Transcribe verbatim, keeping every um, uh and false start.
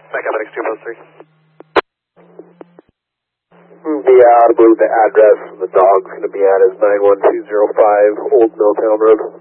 Back up at two plus three. Yeah, I believe the address the dog's going to be at is nine one two zero five Old Milltown Road.